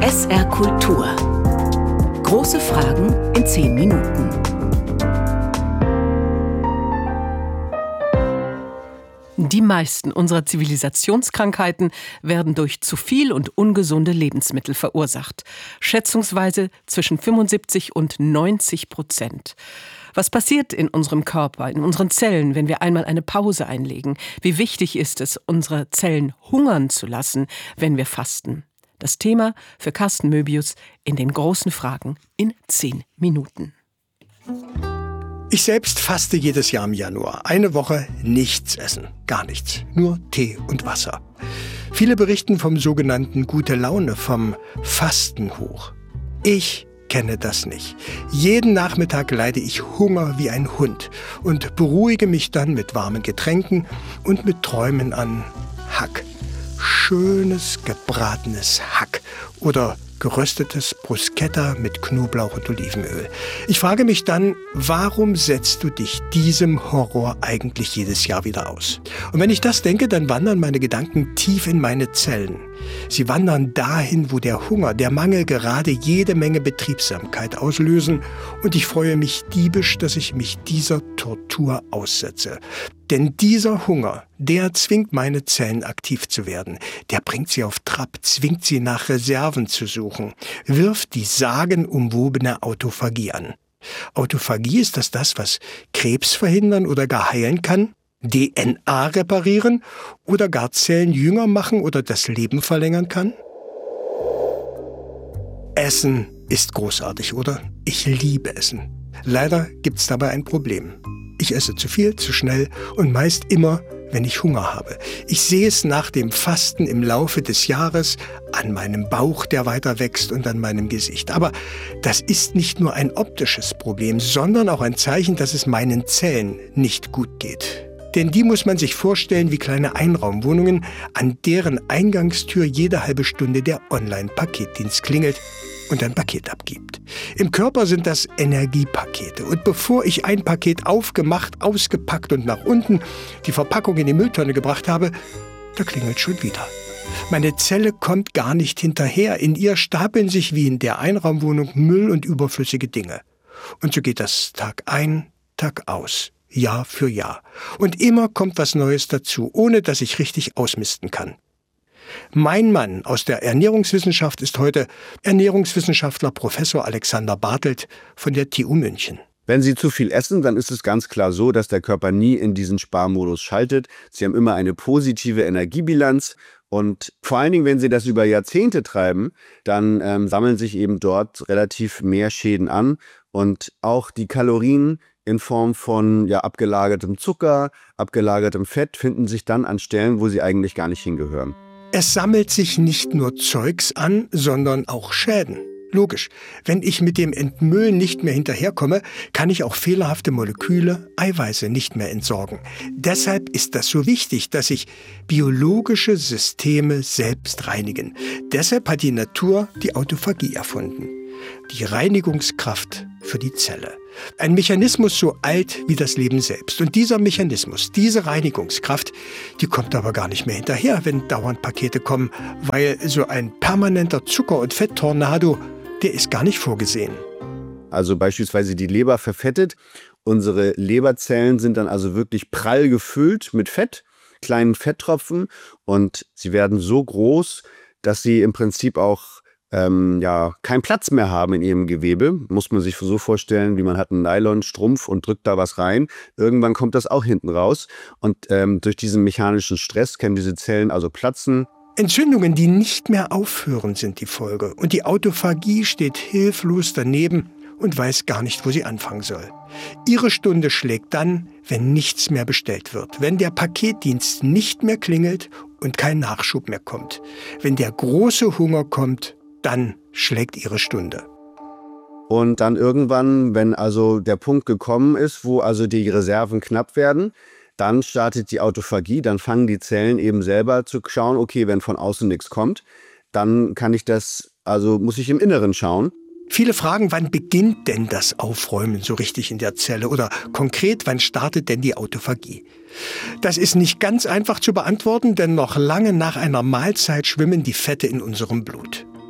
SR Kultur. Große Fragen in 10 Minuten. Die meisten unserer Zivilisationskrankheiten werden durch zu viel und ungesunde Lebensmittel verursacht. Schätzungsweise zwischen 75% und 90%. Was passiert in unserem Körper, in unseren Zellen, wenn wir einmal eine Pause einlegen? Wie wichtig ist es, unsere Zellen hungern zu lassen, wenn wir fasten? Das Thema für Carsten Möbius in den großen Fragen in 10 Minuten. Ich selbst faste jedes Jahr im Januar. Eine Woche nichts essen. Gar nichts. Nur Tee und Wasser. Viele berichten vom sogenannten Gute Laune, vom Fastenhoch. Ich kenne das nicht. Jeden Nachmittag leide ich Hunger wie ein Hund und beruhige mich dann mit warmen Getränken und mit Träumen an Hack. Schönes gebratenes Hack oder geröstetes Bruschetta mit Knoblauch und Olivenöl. Ich frage mich dann, warum setzt du dich diesem Horror eigentlich jedes Jahr wieder aus? Und wenn ich das denke, dann wandern meine Gedanken tief in meine Zellen. Sie wandern dahin, wo der Hunger, der Mangel gerade jede Menge Betriebsamkeit auslösen. Und ich freue mich diebisch, dass ich mich dieser Tortur aussetze. Denn dieser Hunger, der zwingt meine Zellen aktiv zu werden. Der bringt sie auf Trab, zwingt sie nach Reserven zu suchen, wirft die sagenumwobene Autophagie an. Autophagie, ist das, was Krebs verhindern oder gar heilen kann? DNA reparieren oder gar Zellen jünger machen oder das Leben verlängern kann? Essen ist großartig, oder? Ich liebe Essen. Leider gibt's dabei ein Problem. Ich esse zu viel, zu schnell und meist immer, wenn ich Hunger habe. Ich sehe es nach dem Fasten im Laufe des Jahres an meinem Bauch, der weiter wächst, und an meinem Gesicht. Aber das ist nicht nur ein optisches Problem, sondern auch ein Zeichen, dass es meinen Zellen nicht gut geht. Denn die muss man sich vorstellen wie kleine Einraumwohnungen, an deren Eingangstür jede halbe Stunde der Online-Paketdienst klingelt und ein Paket abgibt. Im Körper sind das Energiepakete. Und bevor ich ein Paket aufgemacht, ausgepackt und nach unten die Verpackung in die Mülltonne gebracht habe, da klingelt schon wieder. Meine Zelle kommt gar nicht hinterher. In ihr stapeln sich wie in der Einraumwohnung Müll und überflüssige Dinge. Und so geht das Tag ein, Tag aus. Jahr für Jahr. Und immer kommt was Neues dazu, ohne dass ich richtig ausmisten kann. Mein Mann aus der Ernährungswissenschaft ist heute Ernährungswissenschaftler Professor Alexander Bartelt von der TU München. Wenn Sie zu viel essen, dann ist es ganz klar so, dass der Körper nie in diesen Sparmodus schaltet. Sie haben immer eine positive Energiebilanz. Und vor allen Dingen, wenn Sie das über Jahrzehnte treiben, dann sammeln sich eben dort relativ mehr Schäden an. Und auch die Kalorien in Form von abgelagertem Zucker, abgelagertem Fett finden sich dann an Stellen, wo sie eigentlich gar nicht hingehören. Es sammelt sich nicht nur Zeugs an, sondern auch Schäden. Logisch, wenn ich mit dem Entmüllen nicht mehr hinterherkomme, kann ich auch fehlerhafte Moleküle, Eiweiße nicht mehr entsorgen. Deshalb ist das so wichtig, dass sich biologische Systeme selbst reinigen. Deshalb hat die Natur die Autophagie erfunden. Die Reinigungskraft für die Zelle. Ein Mechanismus so alt wie das Leben selbst. Und dieser Mechanismus, diese Reinigungskraft, die kommt aber gar nicht mehr hinterher, wenn dauernd Pakete kommen, weil so ein permanenter Zucker- und Fetttornado, der ist gar nicht vorgesehen. Also beispielsweise die Leber verfettet. Unsere Leberzellen sind dann also wirklich prall gefüllt mit Fett, kleinen Fetttropfen, und sie werden so groß, dass sie im Prinzip auch keinen Platz mehr haben in ihrem Gewebe. Muss man sich so vorstellen, wie man hat einen Nylonstrumpf und drückt da was rein. Irgendwann kommt das auch hinten raus. Und durch diesen mechanischen Stress können diese Zellen also platzen. Entzündungen, die nicht mehr aufhören, sind die Folge. Und die Autophagie steht hilflos daneben und weiß gar nicht, wo sie anfangen soll. Ihre Stunde schlägt dann, wenn nichts mehr bestellt wird. Wenn der Paketdienst nicht mehr klingelt und kein Nachschub mehr kommt. Wenn der große Hunger kommt, dann schlägt ihre Stunde. Und dann irgendwann, wenn also der Punkt gekommen ist, wo also die Reserven knapp werden, dann startet die Autophagie, dann fangen die Zellen eben selber zu schauen, okay, wenn von außen nichts kommt, dann muss ich im Inneren schauen. Viele fragen, wann beginnt denn das Aufräumen so richtig in der Zelle? Oder konkret, wann startet denn die Autophagie? Das ist nicht ganz einfach zu beantworten, denn noch lange nach einer Mahlzeit schwimmen die Fette in unserem Blut.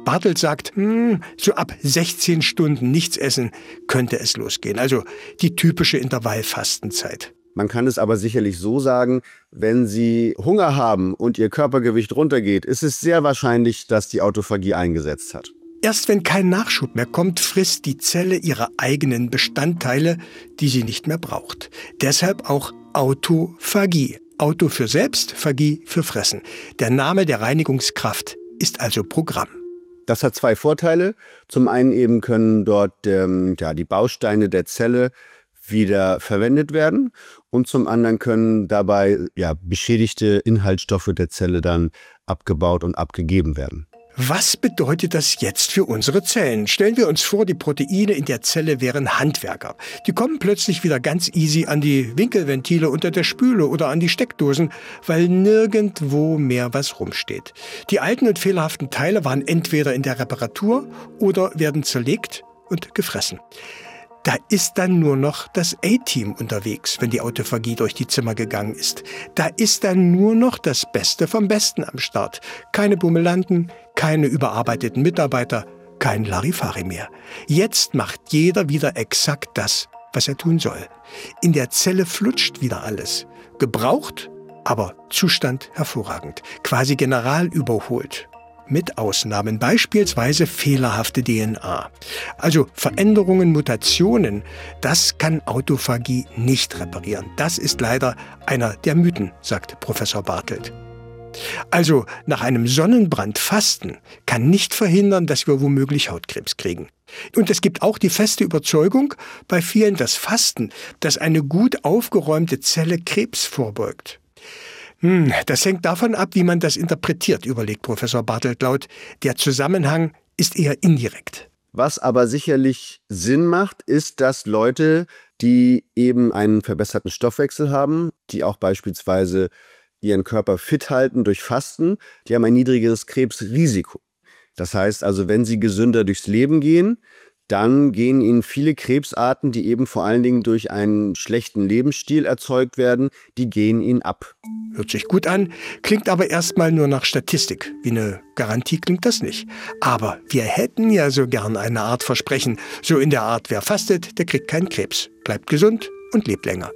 Bartelt sagt, so ab 16 Stunden nichts essen könnte es losgehen. Also die typische Intervallfastenzeit. Man kann es aber sicherlich so sagen, wenn Sie Hunger haben und Ihr Körpergewicht runtergeht, ist es sehr wahrscheinlich, dass die Autophagie eingesetzt hat. Erst wenn kein Nachschub mehr kommt, frisst die Zelle ihre eigenen Bestandteile, die sie nicht mehr braucht. Deshalb auch Autophagie. Auto für selbst, Phagie für Fressen. Der Name der Reinigungskraft ist also Programm. Das hat zwei Vorteile. Zum einen eben können dort die Bausteine der Zelle wieder verwendet werden und zum anderen können dabei beschädigte Inhaltsstoffe der Zelle dann abgebaut und abgegeben werden. Was bedeutet das jetzt für unsere Zellen? Stellen wir uns vor, die Proteine in der Zelle wären Handwerker. Die kommen plötzlich wieder ganz easy an die Winkelventile unter der Spüle oder an die Steckdosen, weil nirgendwo mehr was rumsteht. Die alten und fehlerhaften Teile waren entweder in der Reparatur oder werden zerlegt und gefressen. Da ist dann nur noch das A-Team unterwegs, wenn die Autophagie durch die Zimmer gegangen ist. Da ist dann nur noch das Beste vom Besten am Start. Keine Bummelanten, keine überarbeiteten Mitarbeiter, kein Larifari mehr. Jetzt macht jeder wieder exakt das, was er tun soll. In der Zelle flutscht wieder alles. Gebraucht, aber Zustand hervorragend. Quasi General überholt. Mit Ausnahmen, beispielsweise fehlerhafte DNA. Also Veränderungen, Mutationen, das kann Autophagie nicht reparieren. Das ist leider einer der Mythen, sagt Professor Bartelt. Also nach einem Sonnenbrand fasten kann nicht verhindern, dass wir womöglich Hautkrebs kriegen. Und es gibt auch die feste Überzeugung bei vielen, dass Fasten, dass eine gut aufgeräumte Zelle Krebs vorbeugt. Das hängt davon ab, wie man das interpretiert, überlegt Professor Bartelt laut. Der Zusammenhang ist eher indirekt. Was aber sicherlich Sinn macht, ist, dass Leute, die eben einen verbesserten Stoffwechsel haben, die auch beispielsweise ihren Körper fit halten durch Fasten, die haben ein niedrigeres Krebsrisiko. Das heißt also, wenn sie gesünder durchs Leben gehen, dann gehen ihnen viele Krebsarten, die eben vor allen Dingen durch einen schlechten Lebensstil erzeugt werden, die gehen ihnen ab. Hört sich gut an, klingt aber erstmal nur nach Statistik. Wie eine Garantie klingt das nicht. Aber wir hätten ja so gern eine Art Versprechen. So in der Art, wer fastet, der kriegt keinen Krebs, bleibt gesund und lebt länger.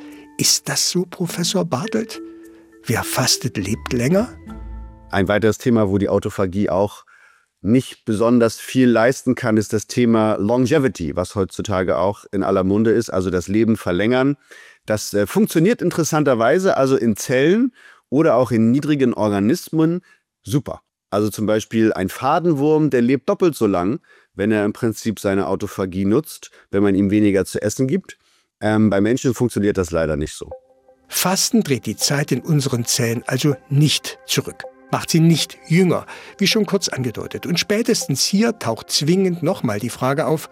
Ist das so, Professor Bartelt? Wer fastet, lebt länger? Ein weiteres Thema, wo die Autophagie auch nicht besonders viel leisten kann, ist das Thema Longevity, was heutzutage auch in aller Munde ist, also das Leben verlängern. Das funktioniert interessanterweise also in Zellen oder auch in niedrigen Organismen super. Also zum Beispiel ein Fadenwurm, der lebt doppelt so lang, wenn er im Prinzip seine Autophagie nutzt, wenn man ihm weniger zu essen gibt. Bei Menschen funktioniert das leider nicht so. Fasten dreht die Zeit in unseren Zellen also nicht zurück. Macht sie nicht jünger, wie schon kurz angedeutet. Und spätestens hier taucht zwingend nochmal die Frage auf,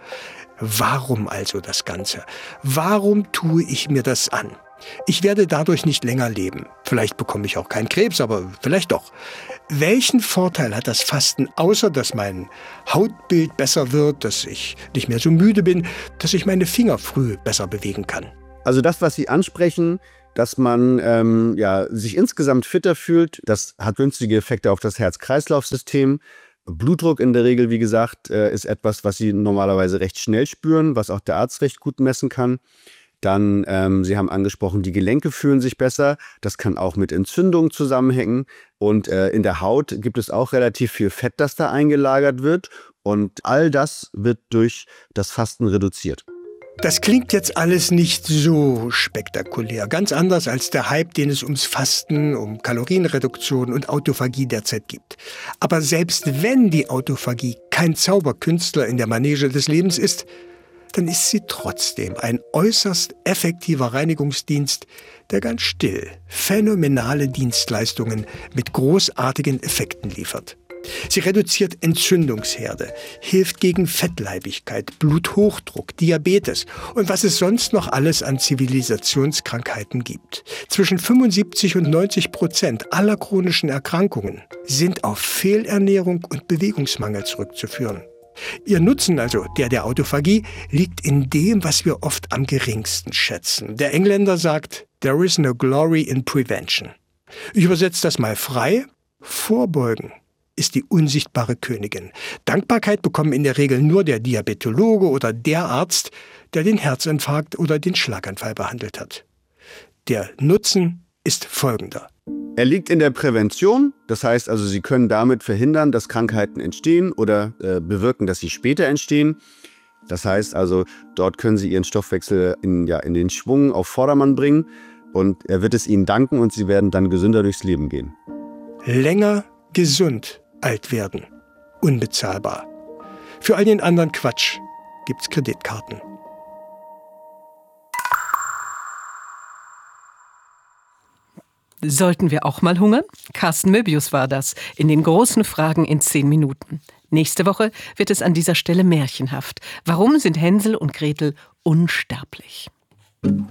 warum also das Ganze? Warum tue ich mir das an? Ich werde dadurch nicht länger leben. Vielleicht bekomme ich auch keinen Krebs, aber vielleicht doch. Welchen Vorteil hat das Fasten, außer dass mein Hautbild besser wird, dass ich nicht mehr so müde bin, dass ich meine Finger früh besser bewegen kann? Also das, was Sie ansprechen, dass man sich insgesamt fitter fühlt. Das hat günstige Effekte auf das Herz-Kreislauf-System. Blutdruck in der Regel, wie gesagt, ist etwas, was Sie normalerweise recht schnell spüren, was auch der Arzt recht gut messen kann. Dann, Sie haben angesprochen, die Gelenke fühlen sich besser. Das kann auch mit Entzündungen zusammenhängen. Und in der Haut gibt es auch relativ viel Fett, das da eingelagert wird. Und all das wird durch das Fasten reduziert. Das klingt jetzt alles nicht so spektakulär. Ganz anders als der Hype, den es ums Fasten, um Kalorienreduktion und Autophagie derzeit gibt. Aber selbst wenn die Autophagie kein Zauberkünstler in der Manege des Lebens ist, dann ist sie trotzdem ein äußerst effektiver Reinigungsdienst, der ganz still phänomenale Dienstleistungen mit großartigen Effekten liefert. Sie reduziert Entzündungsherde, hilft gegen Fettleibigkeit, Bluthochdruck, Diabetes und was es sonst noch alles an Zivilisationskrankheiten gibt. Zwischen 75% und 90% aller chronischen Erkrankungen sind auf Fehlernährung und Bewegungsmangel zurückzuführen. Ihr Nutzen, also der Autophagie, liegt in dem, was wir oft am geringsten schätzen. Der Engländer sagt, "There is no glory in prevention." Ich übersetze das mal frei: Vorbeugen ist die unsichtbare Königin. Dankbarkeit bekommen in der Regel nur der Diabetologe oder der Arzt, der den Herzinfarkt oder den Schlaganfall behandelt hat. Der Nutzen ist folgender. Er liegt in der Prävention, das heißt also, Sie können damit verhindern, dass Krankheiten entstehen oder bewirken, dass sie später entstehen. Das heißt also, dort können Sie Ihren Stoffwechsel in den Schwung auf Vordermann bringen und er wird es Ihnen danken und Sie werden dann gesünder durchs Leben gehen. Länger gesund alt werden. Unbezahlbar. Für all den anderen Quatsch gibt's Kreditkarten. Sollten wir auch mal hungern? Carsten Möbius war das, in den großen Fragen in 10 Minuten. Nächste Woche wird es an dieser Stelle märchenhaft. Warum sind Hänsel und Gretel unsterblich?